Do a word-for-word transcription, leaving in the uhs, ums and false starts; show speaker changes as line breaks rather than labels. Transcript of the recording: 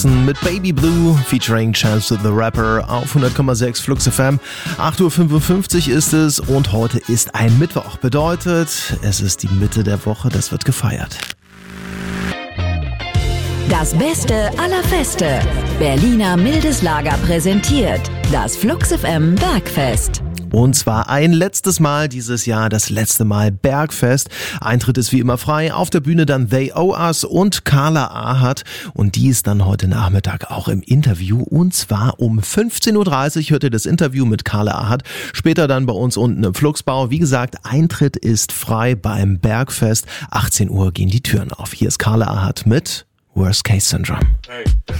Mit Baby Blue featuring Chance the Rapper auf hundert Komma sechs Flux F M. acht Uhr fünfundfünfzig ist es und heute ist ein Mittwoch. Bedeutet, es ist die Mitte der Woche, das wird gefeiert.
Das Beste aller Feste. Berliner Mildes Lager präsentiert das Flux F M Bergfest.
Und zwar ein letztes Mal dieses Jahr, das letzte Mal Bergfest. Eintritt ist wie immer frei. Auf der Bühne dann They Owe Us und Carla Ahat. Und die ist dann heute Nachmittag auch im Interview. Und zwar um fünfzehn Uhr dreißig hört ihr das Interview mit Carla Ahat. Später dann bei uns unten im Fluxbau. Wie gesagt, Eintritt ist frei beim Bergfest. achtzehn Uhr gehen die Türen auf. Hier ist Carla Ahat mit Worst Case Syndrome.
Hey.